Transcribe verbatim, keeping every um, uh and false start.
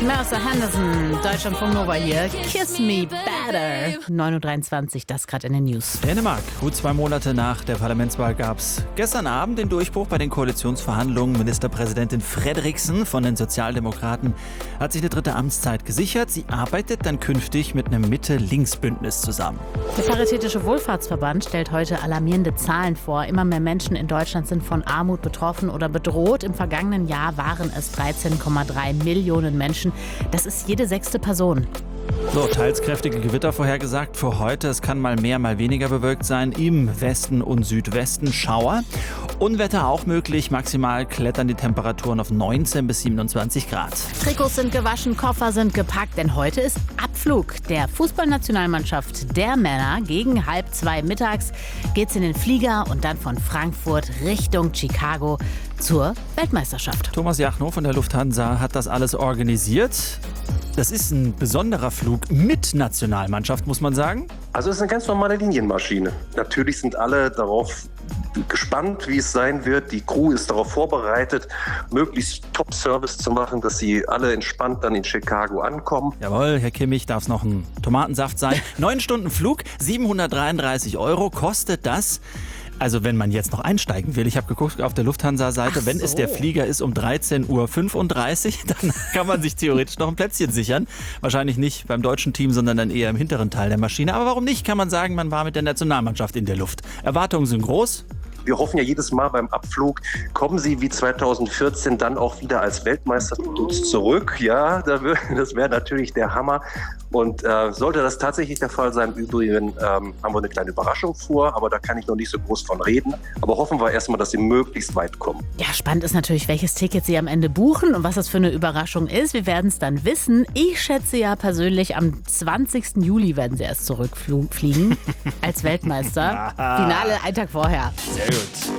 Mercer Henderson, Deutschlandfunk Nova hier. Kiss me better. neun Uhr dreiundzwanzig, das gerade in den News. Dänemark, gut zwei Monate nach der Parlamentswahl gab es gestern Abend den Durchbruch bei den Koalitionsverhandlungen. Ministerpräsidentin Frederiksen von den Sozialdemokraten hat sich eine dritte Amtszeit gesichert. Sie arbeitet dann künftig mit einem Mitte-Links-Bündnis zusammen. Der Paritätische Wohlfahrtsverband stellt heute alarmierende Zahlen vor. Immer mehr Menschen in Deutschland sind von Armut betroffen oder bedroht. Im vergangenen Jahr waren es dreizehn Komma drei Millionen Menschen. Das ist jede sechste Person. So, teils kräftige Gewitter vorhergesagt für heute. Es kann mal mehr, mal weniger bewölkt sein. Im Westen und Südwesten Schauer. Unwetter auch möglich. Maximal klettern die Temperaturen auf neunzehn bis siebenundzwanzig Grad. Trikots sind gewaschen, Koffer sind gepackt, denn heute ist Abflug der Fußballnationalmannschaft der Männer. Gegen halb zwei mittags geht's in den Flieger und dann von Frankfurt Richtung Chicago zur Weltmeisterschaft. Thomas Jachnow von der Lufthansa hat das alles organisiert. Das ist ein besonderer Flug mit Nationalmannschaft, muss man sagen. Also es ist eine ganz normale Linienmaschine. Natürlich sind alle darauf gespannt, wie es sein wird. Die Crew ist darauf vorbereitet, möglichst Top-Service zu machen, dass sie alle entspannt dann in Chicago ankommen. Jawohl, Herr Kimmich, darf es noch ein Tomatensaft sein. Neun Stunden Flug, siebenhundertdreiunddreißig Euro kostet das. Also wenn man jetzt noch einsteigen will, ich habe geguckt auf der Lufthansa-Seite, Ach wenn so. es der Flieger ist um dreizehn Uhr fünfunddreißig, dann kann man sich theoretisch noch ein Plätzchen sichern. Wahrscheinlich nicht beim deutschen Team, sondern dann eher im hinteren Teil der Maschine. Aber warum nicht, kann man sagen, man war mit der Nationalmannschaft in der Luft. Erwartungen sind groß. Wir hoffen ja jedes Mal beim Abflug, kommen sie wie zweitausendvierzehn dann auch wieder als Weltmeister zu uns zurück. Ja, das wäre natürlich der Hammer. Und äh, sollte das tatsächlich der Fall sein, im Übrigen ähm, haben wir eine kleine Überraschung vor, aber da kann ich noch nicht so groß von reden. Aber hoffen wir erstmal, dass sie möglichst weit kommen. Ja, spannend ist natürlich, welches Ticket Sie am Ende buchen und was das für eine Überraschung ist. Wir werden es dann wissen. Ich schätze ja persönlich, am zwanzigsten Juli werden Sie erst zurückfliegen als Weltmeister. Finale einen Tag vorher. Sehr gut.